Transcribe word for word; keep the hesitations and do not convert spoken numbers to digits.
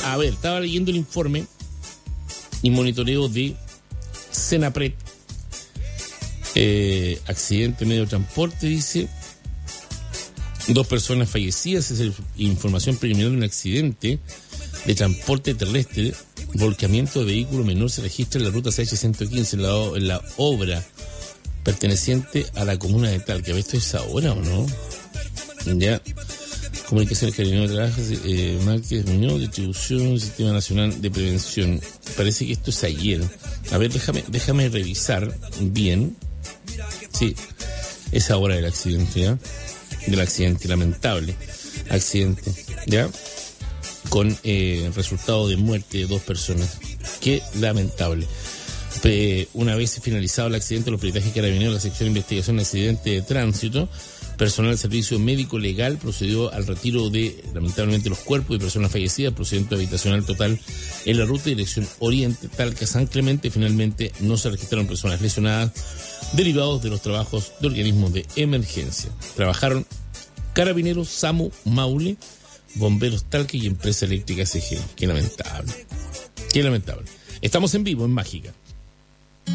A ver, estaba leyendo el informe y monitoreo de Senapred. Eh, accidente medio de transporte, dice. Dos personas fallecidas, es información preliminar de un accidente de transporte terrestre. Volcamiento de vehículo menor se registra en la ruta C H ciento quince, en la, en la obra perteneciente a la comuna de Talca. ¿Esto es ahora o no? Ya. Comunicaciones Carabinero de Trabajo, eh, Márquez Muñoz, distribución, Sistema Nacional de Prevención. Parece que esto es ayer. A ver, déjame, déjame revisar bien. Sí, es ahora del accidente, ¿ya? Del accidente, lamentable accidente, ¿ya? Con eh, resultado de muerte de dos personas. Qué lamentable. Eh, una vez finalizado el accidente, los peritajes carabineros de la sección de investigación de accidente de tránsito, personal del servicio médico legal procedió al retiro de, lamentablemente, los cuerpos de personas fallecidas, procedimiento habitacional total en la ruta de dirección Oriente, Talca, San Clemente. Finalmente no se registraron personas lesionadas derivados de los trabajos de organismos de emergencia. Trabajaron Carabineros, SAMU, Maule, Bomberos Talca y Empresa Eléctrica C G. Qué lamentable. Qué lamentable. Estamos en vivo en Mágica.